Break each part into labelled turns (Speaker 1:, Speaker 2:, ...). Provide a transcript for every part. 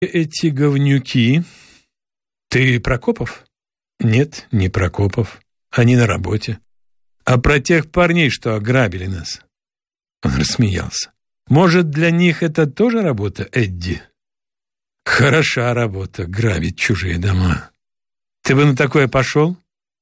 Speaker 1: эти говнюки? Ты Прокопов? Нет, не Прокопов. Они на работе. А про тех парней, что ограбили нас? Он рассмеялся. Может, для них это тоже работа, Эдди? Хороша работа, грабить чужие дома. Ты бы на такое пошел?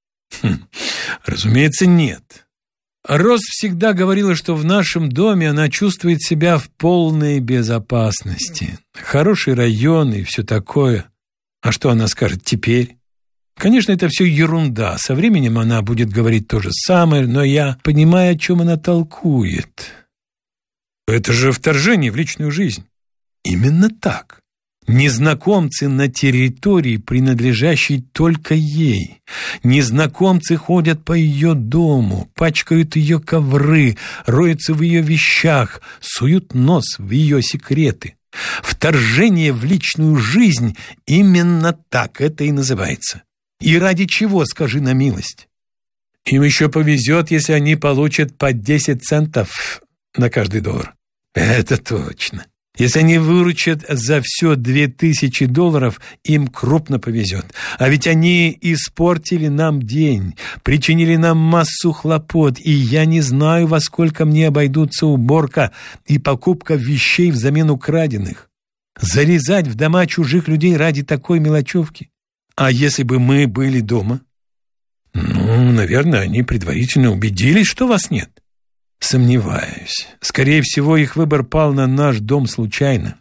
Speaker 1: Разумеется, нет. Роз всегда говорила, что в нашем доме она чувствует себя в полной безопасности. Хороший район и все такое. А что она скажет теперь? Конечно, это все ерунда. Со временем она будет говорить то же самое, но я понимаю, о чем она толкует. Это же вторжение в личную жизнь. Именно так. Незнакомцы на территории, принадлежащей только ей. Незнакомцы ходят по ее дому, пачкают ее ковры, роются в ее вещах, суют нос в ее секреты. Вторжение в личную жизнь именно так это и называется. И ради чего, скажи на милость? Им еще повезет, если они получат по 10 центов на каждый доллар. Это точно. Если они выручат за все $2000, им крупно повезет. А ведь они испортили нам день, причинили нам массу хлопот, и я не знаю, во сколько мне обойдутся уборка и покупка вещей взамен украденных. Залезать в дома чужих людей ради такой мелочевки? А если бы мы были дома? Наверное, они предварительно убедились, что вас нет. Сомневаюсь. Скорее всего, их выбор пал на наш дом случайно.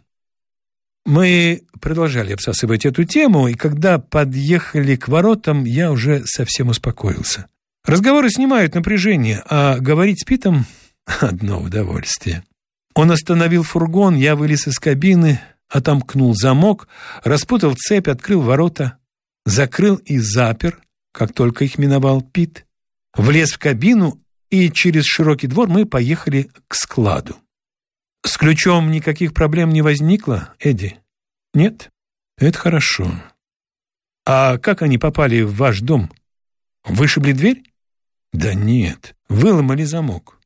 Speaker 1: Мы продолжали обсасывать эту тему, и когда подъехали к воротам, я уже совсем успокоился. Разговоры снимают напряжение, а говорить с Питом – одно удовольствие. Он остановил фургон, я вылез из кабины, отомкнул замок, распутал цепь, открыл ворота, закрыл и запер, как только их миновал Пит, влез в кабину, и через широкий двор мы поехали к складу. С ключом никаких проблем не возникло, Эдди? Нет? Это хорошо. А как они попали в ваш дом? Вышибли дверь? Да нет, выломали замок.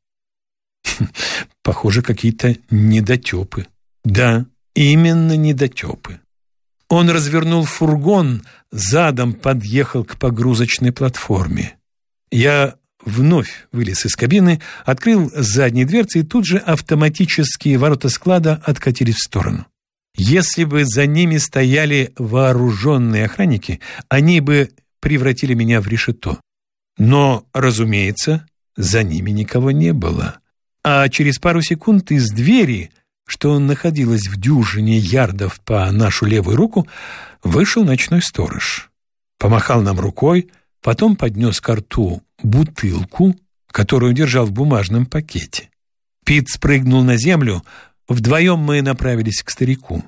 Speaker 1: Похоже, какие-то недотепы. Да, именно недотепы. Он развернул фургон, задом подъехал к погрузочной платформе. Я вновь вылез из кабины, открыл задние дверцы, и тут же автоматические ворота склада откатились в сторону. Если бы за ними стояли вооруженные охранники, они бы превратили меня в решето. Но, разумеется, за ними никого не было. А через пару секунд из двери, что находилась в дюжине ярдов по нашу левую руку, вышел ночной сторож. Помахал нам рукой, потом поднес ко рту бутылку, которую держал в бумажном пакете. Пит спрыгнул на землю, вдвоем мы направились к старику.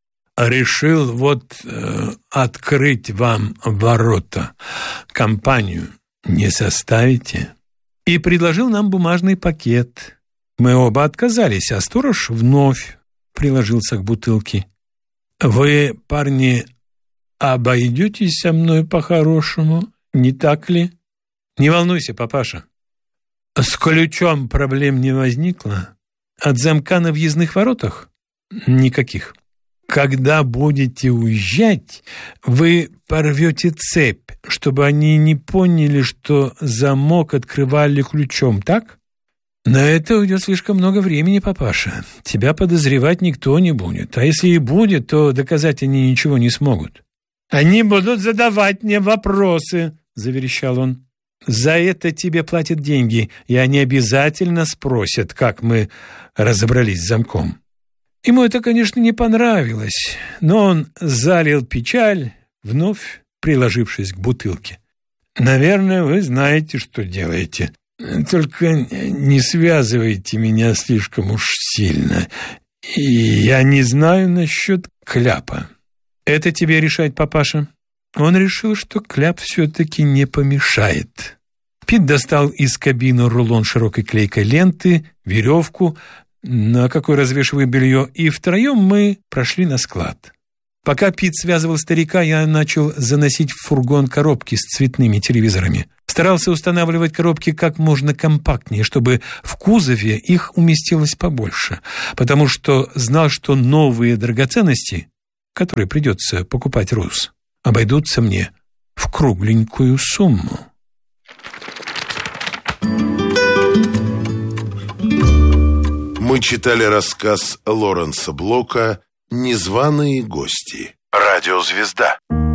Speaker 1: «Решил открыть вам ворота. Компанию не составите?» И предложил нам бумажный пакет. Мы оба отказались, а сторож вновь приложился к бутылке. «Вы, парни, обойдетесь со мной по-хорошему, не так ли?» «Не волнуйся, папаша. С ключом проблем не возникло. От замка на въездных воротах? Никаких. Когда будете уезжать, вы порвете цепь, чтобы они не поняли, что замок открывали ключом, так? На это уйдет слишком много времени, папаша. Тебя подозревать никто не будет. А если и будет, то доказать они ничего не смогут». «Они будут задавать мне вопросы», — заверещал он. «За это тебе платят деньги, и они обязательно спросят, как мы разобрались с замком». Ему это, конечно, не понравилось, но он залил печаль, вновь приложившись к бутылке. «Наверное, вы знаете, что делаете. Только не связывайте меня слишком уж сильно. И я не знаю насчет кляпа». «Это тебе решать, папаша». Он решил, что кляп все-таки не помешает. Пит достал из кабины рулон широкой клейкой ленты, веревку, на какой развешиваю белье, и втроем мы прошли на склад. Пока Пит связывал старика, я начал заносить в фургон коробки с цветными телевизорами. Старался устанавливать коробки как можно компактнее, чтобы в кузове их уместилось побольше, потому что знал, что новые драгоценности, которые придется покупать Рус, обойдутся мне в кругленькую сумму.
Speaker 2: Мы читали рассказ Лоренса Блока «Незваные гости». Радиозвезда.